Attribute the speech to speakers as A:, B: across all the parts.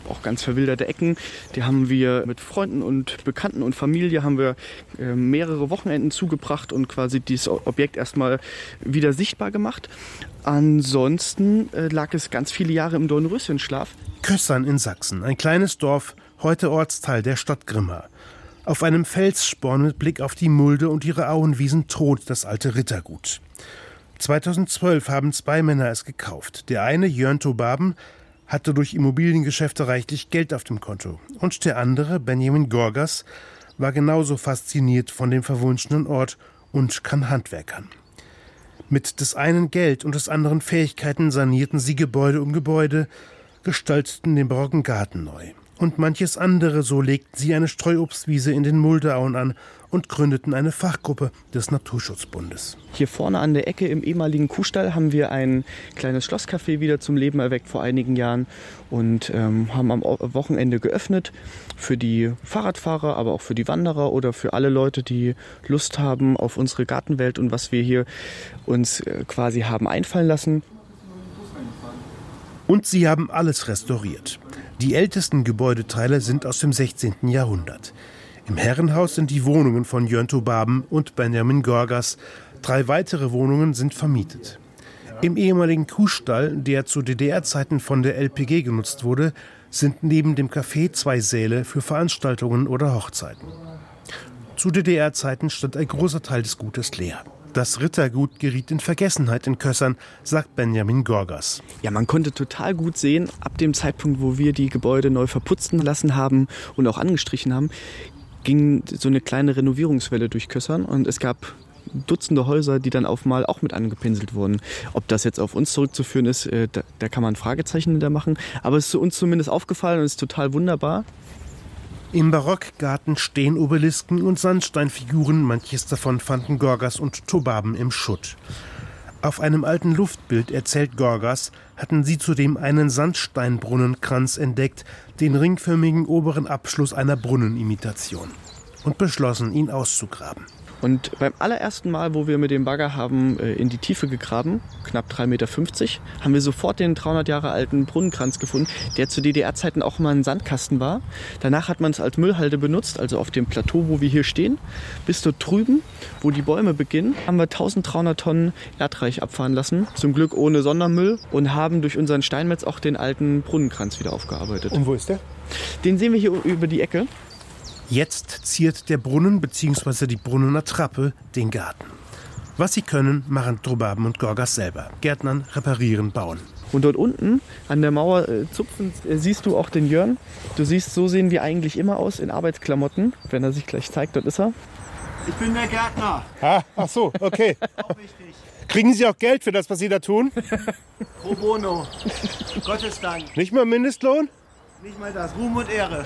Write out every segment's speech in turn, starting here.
A: auch ganz verwilderte Ecken. Die haben wir mit Freunden und Bekannten und Familie haben wir mehrere Wochenenden zugebracht und quasi dieses Objekt erstmal wieder sichtbar gemacht. Ansonsten lag es ganz viele Jahre im Dornröschenschlaf.
B: Kössern in Sachsen, ein kleines Dorf, heute Ortsteil der Stadt Grimma. Auf einem Felssporn mit Blick auf die Mulde und ihre Auenwiesen thront das alte Rittergut. 2012 haben 2 Männer es gekauft. Der eine, Jörn Tobaben, hatte durch Immobiliengeschäfte reichlich Geld auf dem Konto. Und der andere, Benjamin Gorgas, war genauso fasziniert von dem verwunschenen Ort und kann handwerkern. Mit des einen Geld und des anderen Fähigkeiten sanierten sie Gebäude um Gebäude, gestalteten den barocken Garten neu. Und manches andere, so legten sie eine Streuobstwiese in den Muldeauen an und gründeten eine Fachgruppe des Naturschutzbundes.
A: Hier vorne an der Ecke im ehemaligen Kuhstall haben wir ein kleines Schlosscafé wieder zum Leben erweckt vor einigen Jahren und haben am Wochenende geöffnet für die Fahrradfahrer, aber auch für die Wanderer oder für alle Leute, die Lust haben auf unsere Gartenwelt und was wir hier uns quasi haben einfallen lassen.
B: Und sie haben alles restauriert. Die ältesten Gebäudeteile sind aus dem 16. Jahrhundert. Im Herrenhaus sind die Wohnungen von Jörn Tobaben und Benjamin Gorgas. 3 weitere Wohnungen sind vermietet. Im ehemaligen Kuhstall, der zu DDR-Zeiten von der LPG genutzt wurde, sind neben dem Café 2 Säle für Veranstaltungen oder Hochzeiten. Zu DDR-Zeiten stand ein großer Teil des Gutes leer. Das Rittergut geriet in Vergessenheit in Kössern, sagt Benjamin Gorgas.
A: Ja, man konnte total gut sehen, ab dem Zeitpunkt, wo wir die Gebäude neu verputzen lassen haben und auch angestrichen haben, ging so eine kleine Renovierungswelle durch Kössern und es gab Dutzende Häuser, die dann auf mal auch mit angepinselt wurden. Ob das jetzt auf uns zurückzuführen ist, da kann man Fragezeichen hinter machen. Aber es ist uns zumindest aufgefallen und ist total wunderbar.
B: Im Barockgarten stehen Obelisken und Sandsteinfiguren, manches davon fanden Gorgas und Tobaben im Schutt. Auf einem alten Luftbild, erzählt Gorgas, hatten sie zudem einen Sandsteinbrunnenkranz entdeckt, den ringförmigen oberen Abschluss einer Brunnenimitation, und beschlossen, ihn auszugraben.
A: Und beim allerersten Mal, wo wir mit dem Bagger haben in die Tiefe gegraben, knapp 3,50 Meter, haben wir sofort den 300 Jahre alten Brunnenkranz gefunden, der zu DDR-Zeiten auch mal ein Sandkasten war. Danach hat man es als Müllhalde benutzt, also auf dem Plateau, wo wir hier stehen. Bis dort drüben, wo die Bäume beginnen, haben wir 1300 Tonnen Erdreich abfahren lassen, zum Glück ohne Sondermüll, und haben durch unseren Steinmetz auch den alten Brunnenkranz wieder aufgearbeitet.
B: Und wo ist der?
A: Den sehen wir hier über die Ecke.
B: Jetzt ziert der Brunnen bzw. die Brunnenattrappe den Garten. Was sie können, machen Tobaben und Gorgas selber. Gärtnern, reparieren, bauen.
A: Und dort unten an der Mauer zupfen siehst du auch den Jörn. Du siehst, so sehen wir eigentlich immer aus in Arbeitsklamotten. Wenn er sich gleich zeigt, dort ist er.
C: Ich bin der Gärtner.
B: Ach so, okay.
C: Auch wichtig.
B: Kriegen Sie auch Geld für das, was Sie da tun?
C: Pro bono. Gottes Dank.
B: Nicht mal Mindestlohn?
C: Nicht mal das. Ruhm und Ehre.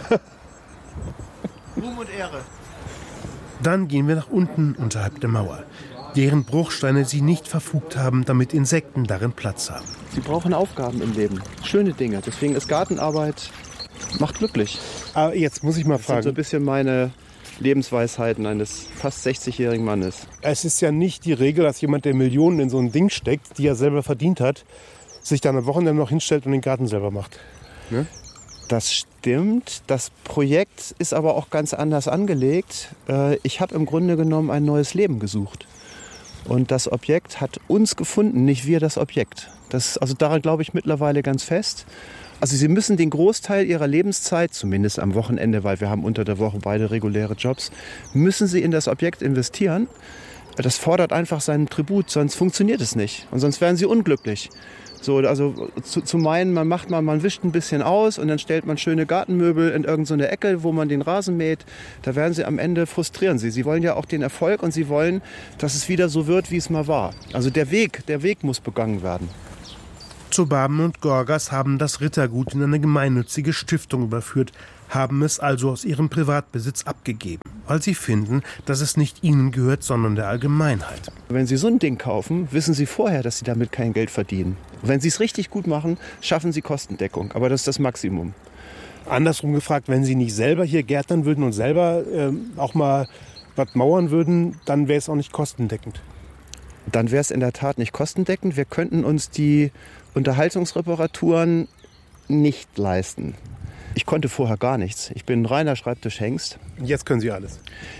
C: Ruhm und Ehre.
B: Dann gehen wir nach unten unterhalb der Mauer, deren Bruchsteine sie nicht verfugt haben, damit Insekten darin Platz haben.
A: Sie brauchen Aufgaben im Leben, schöne Dinge. Deswegen ist Gartenarbeit, macht glücklich.
B: Aber jetzt muss ich mal
A: Das sind so ein
B: fragen.
A: bisschen meine Lebensweisheiten eines fast 60-jährigen Mannes.
B: Es ist ja nicht die Regel, dass jemand, der Millionen in so ein Ding steckt, die er selber verdient hat, sich dann am Wochenende noch hinstellt und den Garten selber macht.
A: Ne?
D: Das stimmt. Das Projekt ist aber auch ganz anders angelegt. Ich habe im Grunde genommen ein neues Leben gesucht. Und das Objekt hat uns gefunden, nicht wir das Objekt. Also daran glaube ich mittlerweile ganz fest. Also Sie müssen den Großteil Ihrer Lebenszeit, zumindest am Wochenende, weil wir haben unter der Woche beide reguläre Jobs, müssen Sie in das Objekt investieren. Das fordert einfach seinen Tribut, sonst funktioniert es nicht. Und sonst werden Sie unglücklich. So, also zu meinen, man wischt ein bisschen aus und dann stellt man schöne Gartenmöbel in irgendeine Ecke, wo man den Rasen mäht. Da werden Sie am Ende frustrieren. Sie wollen ja auch den Erfolg und Sie wollen, dass es wieder so wird, wie es mal war. Also der Weg muss begangen werden.
B: Tobaben und Gorgas haben das Rittergut in eine gemeinnützige Stiftung überführt, haben es also aus ihrem Privatbesitz abgegeben, weil sie finden, dass es nicht ihnen gehört, sondern der Allgemeinheit.
D: Wenn Sie so ein Ding kaufen, wissen Sie vorher, dass Sie damit kein Geld verdienen. Wenn Sie es richtig gut machen, schaffen Sie Kostendeckung. Aber das ist das Maximum.
B: Andersrum gefragt, wenn Sie nicht selber hier gärtnern würden und selber auch mal was mauern würden, dann wäre es auch nicht kostendeckend.
D: Dann wäre es in der Tat nicht kostendeckend. Wir könnten uns die Unterhaltungsreparaturen nicht leisten. Ich konnte vorher gar nichts. Ich bin ein reiner Schreibtischhengst.
B: Und jetzt können Sie alles.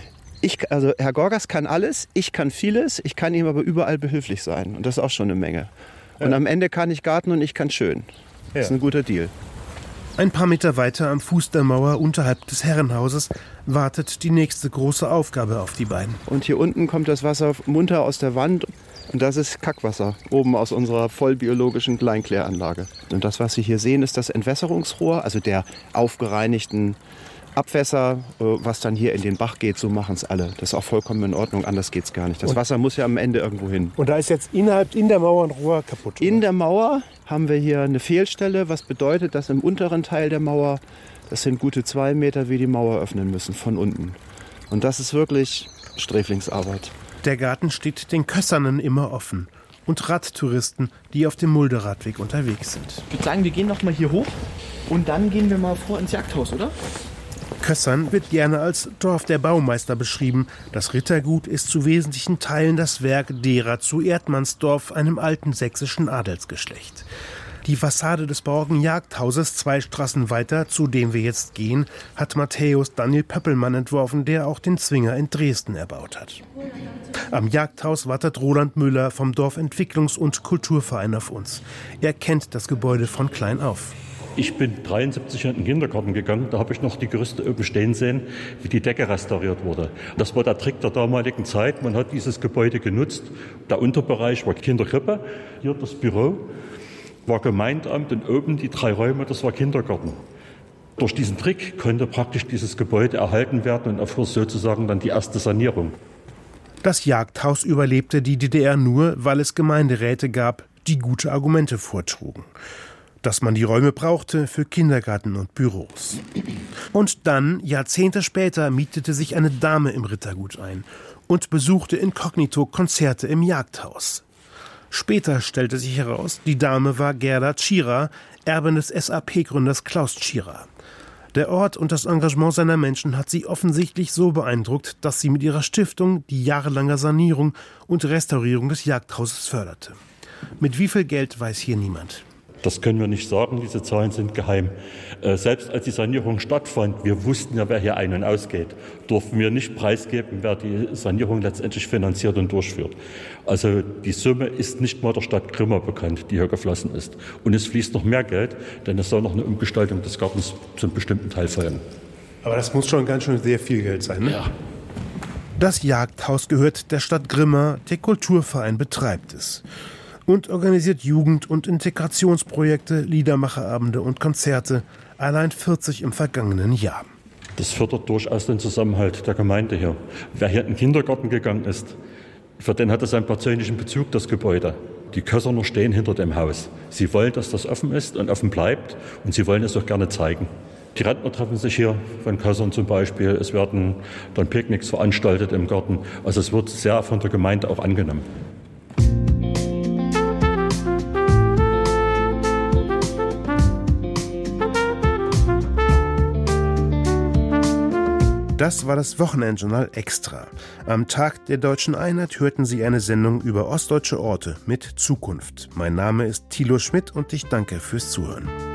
D: Also Herr Gorgas kann alles, ich kann vieles, ich kann ihm aber überall behilflich sein. Und das ist auch schon eine Menge. Und am Ende kann ich Garten und ich kann schön. Das ist ein guter Deal.
B: Ein paar Meter weiter am Fuß der Mauer unterhalb des Herrenhauses wartet die nächste große Aufgabe auf die beiden.
D: Und hier unten kommt das Wasser munter aus der Wand. Und das ist Kackwasser, oben aus unserer vollbiologischen Kleinkläranlage. Und das, was Sie hier sehen, ist das Entwässerungsrohr, also der aufgereinigten Abwässer, was dann hier in den Bach geht. So machen es alle. Das ist auch vollkommen in Ordnung, anders geht es gar nicht. Das Wasser muss ja am Ende irgendwo hin.
B: Und da ist jetzt in der Mauer ein Rohr kaputt?
D: In der Mauer haben wir hier eine Fehlstelle, was bedeutet, dass im unteren Teil der Mauer, das sind gute 2 Meter, wir die Mauer öffnen müssen von unten. Und das ist wirklich Sträflingsarbeit.
B: Der Garten steht den Kössernen immer offen und Radtouristen, die auf dem Mulderadweg unterwegs sind.
A: Ich würde sagen, wir gehen noch mal hier hoch und dann gehen wir mal vor ins Jagdhaus, oder?
B: Kössern wird gerne als Dorf der Baumeister beschrieben. Das Rittergut ist zu wesentlichen Teilen das Werk derer zu Erdmannsdorf, einem alten sächsischen Adelsgeschlecht. Die Fassade des barocken Jagdhauses 2 Straßen weiter, zu dem wir jetzt gehen, hat Matthäus Daniel Pöppelmann entworfen, der auch den Zwinger in Dresden erbaut hat. Am Jagdhaus wartet Roland Müller vom Dorfentwicklungs- und Kulturverein auf uns. Er kennt das Gebäude von klein auf.
E: Ich bin 73 in den Kindergarten gegangen, da habe ich noch die Gerüste oben stehen sehen, wie die Decke restauriert wurde. Das war der Trick der damaligen Zeit, man hat dieses Gebäude genutzt. Der Unterbereich war Kinderkrippe, hier das Büro, war Gemeindeamt und oben die 3 Räume, das war Kindergarten. Durch diesen Trick konnte praktisch dieses Gebäude erhalten werden und erfuhr sozusagen dann die erste Sanierung.
B: Das Jagdhaus überlebte die DDR nur, weil es Gemeinderäte gab, die gute Argumente vortrugen. Dass man die Räume brauchte für Kindergarten und Büros. Und dann, Jahrzehnte später, mietete sich eine Dame im Rittergut ein und besuchte inkognito Konzerte im Jagdhaus. Später stellte sich heraus, die Dame war Gerda Tschira, Erbin des SAP-Gründers Klaus Tschira. Der Ort und das Engagement seiner Menschen hat sie offensichtlich so beeindruckt, dass sie mit ihrer Stiftung die jahrelange Sanierung und Restaurierung des Jagdhauses förderte. Mit wie viel Geld weiß hier niemand.
E: Das können wir nicht sagen, diese Zahlen sind geheim. Selbst als die Sanierung stattfand, wir wussten ja, wer hier ein- und ausgeht, durften wir nicht preisgeben, wer die Sanierung letztendlich finanziert und durchführt. Also die Summe ist nicht mal der Stadt Grimma bekannt, die hier geflossen ist. Und es fließt noch mehr Geld, denn es soll noch eine Umgestaltung des Gartens zum bestimmten Teil folgen.
B: Aber das muss schon ganz schön sehr viel Geld sein, ne?
E: Ja.
B: Das Jagdhaus gehört der Stadt Grimma, der Kulturverein betreibt es. Und organisiert Jugend- und Integrationsprojekte, Liedermacherabende und Konzerte, allein 40 im vergangenen Jahr.
E: Das fördert durchaus den Zusammenhalt der Gemeinde hier. Wer hier in den Kindergarten gegangen ist, für den hat es einen persönlichen Bezug, das Gebäude. Die Kösserner stehen hinter dem Haus. Sie wollen, dass das offen ist und offen bleibt und sie wollen es auch gerne zeigen. Die Rentner treffen sich hier von Kössern zum Beispiel. Es werden dann Picknicks veranstaltet im Garten. Also es wird sehr von der Gemeinde auch angenommen.
B: Das war das Wochenendjournal Extra. Am Tag der Deutschen Einheit hörten Sie eine Sendung über ostdeutsche Orte mit Zukunft. Mein Name ist Thilo Schmidt und ich danke fürs Zuhören.